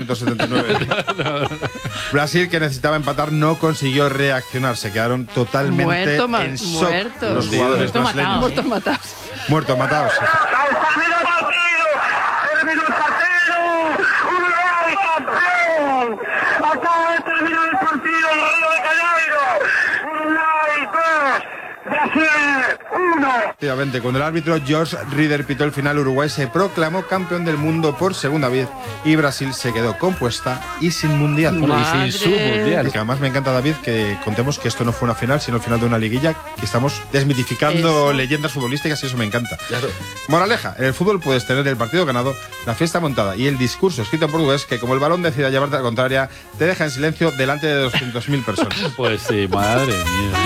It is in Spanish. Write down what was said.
1979. Brasil, que necesitaba empatar, no consiguió reaccionar. Se quedaron totalmente en shock los jugadores brasileños. Muertos matados. ¡Terminó el partido! ¡Uruguay campeón! ¡Acaba de terminar el partido en Río de Janeiro! ¡Uruguay 2! ¡Brasil 1! Efectivamente, cuando el árbitro George Rieder pitó el final, Uruguay se proclamó campeón del mundo por segunda vez y Brasil se quedó compuesta y sin mundial. Y sin su mundial. Y que además me encanta, David, que contemos que esto no fue una final, sino el final de una liguilla, que estamos desmitificando leyendas futbolísticas y eso me encanta. Claro. Moraleja, en el fútbol puedes tener el partido ganado, la fiesta montada y el discurso escrito en portugués que, como el balón decida llevarte a la contraria, te deja en silencio delante de 200.000 personas. Pues sí, madre mía.